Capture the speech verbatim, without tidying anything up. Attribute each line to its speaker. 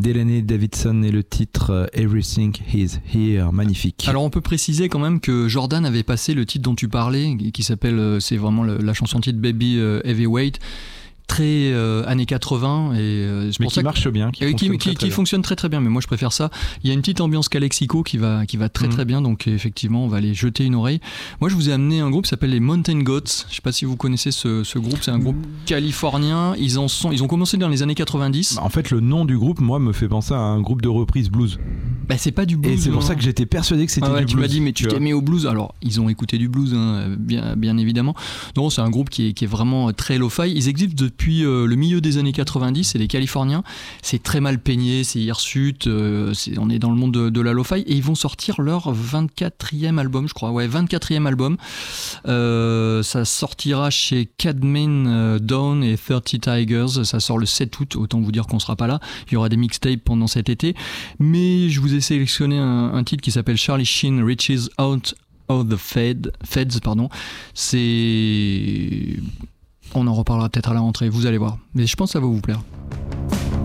Speaker 1: Delaney Davidson et le titre Everything Is Here, magnifique.
Speaker 2: Alors on peut préciser quand même que Jordan avait passé le titre dont tu parlais, qui s'appelle, c'est vraiment le, la chanson titre Baby Heavyweight, très euh, années quatre-vingts et euh, c'est
Speaker 1: mais
Speaker 2: pour
Speaker 1: qui
Speaker 2: ça
Speaker 1: marche
Speaker 2: que,
Speaker 1: bien, qui,
Speaker 2: euh,
Speaker 1: fonctionne,
Speaker 2: qui,
Speaker 1: très,
Speaker 2: qui,
Speaker 1: très
Speaker 2: qui fonctionne très très bien. Mais moi je préfère ça. Il y a une petite ambiance Calexico qui va qui va très mmh. très bien. Donc effectivement, on va aller jeter une oreille. Moi, je vous ai amené un groupe qui s'appelle les Mountain Goats. Je sais pas si vous connaissez ce, ce groupe. C'est un groupe mmh. californien. Ils en sont. Ils ont commencé dans les années quatre-vingt-dix.
Speaker 1: Bah, en fait, le nom du groupe, moi, me fait penser à un groupe de reprise blues.
Speaker 2: Bah, c'est pas du blues.
Speaker 1: Et c'est pour
Speaker 2: non.
Speaker 1: ça que j'étais persuadé que c'était
Speaker 2: ah ouais,
Speaker 1: du
Speaker 2: tu
Speaker 1: blues.
Speaker 2: Tu m'as dit, mais tu t'es mis au blues. Alors, ils ont écouté du blues, hein, bien bien évidemment. Non, c'est un groupe qui est qui est vraiment très lo-fi. Ils existent depuis euh, le milieu des années quatre-vingt-dix. C'est des Californiens, c'est très mal peigné, c'est hirsute, euh, c'est, on est dans le monde de, de la lo-fi et ils vont sortir leur vingt-quatrième album, je crois, ouais, vingt-quatrième album. Euh, ça sortira chez Cadman Dawn et thirty Tigers, ça sort le sept août, autant vous dire qu'on sera pas là. Il y aura des mixtapes pendant cet été, mais je vous ai sélectionné un, un titre qui s'appelle Charlie Sheen Reaches Out of the Fed, Feds, pardon. C'est... On en reparlera peut-être à la rentrée, vous allez voir. Mais je pense que ça va vous plaire.